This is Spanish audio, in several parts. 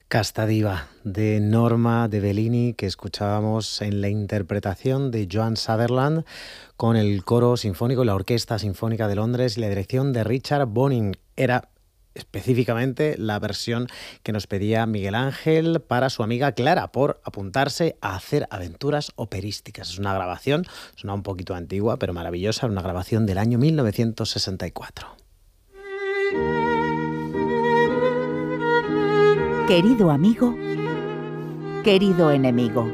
Casta Diva, de Norma de Bellini, que escuchábamos en la interpretación de Joan Sutherland con el coro sinfónico y la Orquesta Sinfónica de Londres y la dirección de Richard Boning. Era específicamente la versión que nos pedía Miguel Ángel para su amiga Clara por apuntarse a hacer aventuras operísticas. Es una grabación, suena un poquito antigua, pero maravillosa, una grabación del año 1964. Querido amigo, querido enemigo.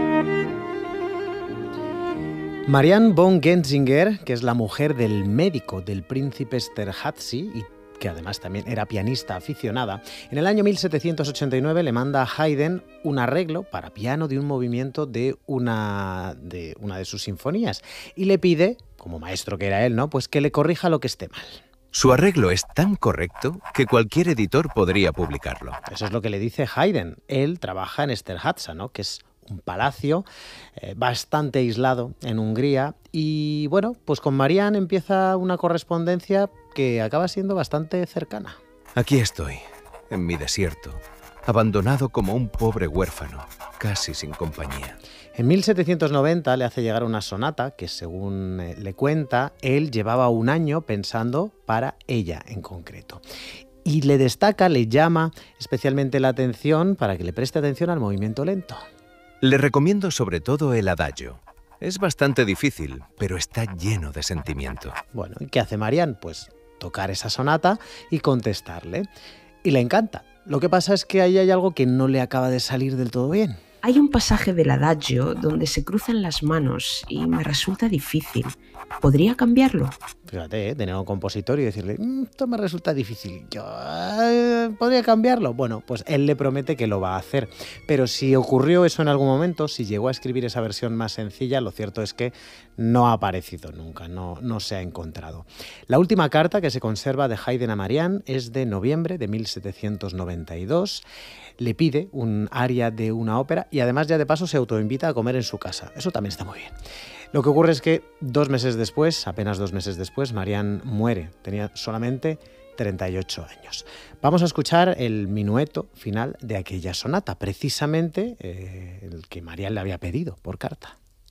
Marianne von Genzinger, que es la mujer del médico del príncipe Esterházy y que además también era pianista aficionada, en el año 1789 le manda a Haydn un arreglo para piano de un movimiento de una de sus sinfonías y le pide, como maestro que era él, ¿no?, pues que le corrija lo que esté mal. Su arreglo es tan correcto que cualquier editor podría publicarlo. Eso es lo que le dice Haydn. Él trabaja en Esterházy, ¿no?, que es un palacio bastante aislado en Hungría. Y bueno, pues con Marianne empieza una correspondencia que acaba siendo bastante cercana. Aquí estoy, en mi desierto, abandonado como un pobre huérfano, casi sin compañía. En 1790 le hace llegar una sonata que, según le cuenta, él llevaba un año pensando para ella en concreto. Y le destaca, le llama especialmente la atención para que le preste atención al movimiento lento. Le recomiendo sobre todo el adagio. Es bastante difícil, pero está lleno de sentimiento. Bueno, ¿y qué hace Marianne? Pues tocar esa sonata y contestarle. Y le encanta. Lo que pasa es que ahí hay algo que no le acaba de salir del todo bien. Hay un pasaje del adagio donde se cruzan las manos y me resulta difícil. ¿Podría cambiarlo? Fíjate, tener a un compositor y decirle, esto me resulta difícil, yo podría cambiarlo. Bueno, pues él le promete que lo va a hacer. Pero si ocurrió eso en algún momento, si llegó a escribir esa versión más sencilla, lo cierto es que no ha aparecido nunca, no se ha encontrado. La última carta que se conserva de Haydn a Marianne es de noviembre de 1792. Le pide un aria de una ópera y además ya de paso se autoinvita a comer en su casa. Eso también está muy bien. Lo que ocurre es que apenas 2 meses después, Marianne muere. Tenía solamente 38 años. Vamos a escuchar el minueto final de aquella sonata, precisamente el que Marianne le había pedido por carta.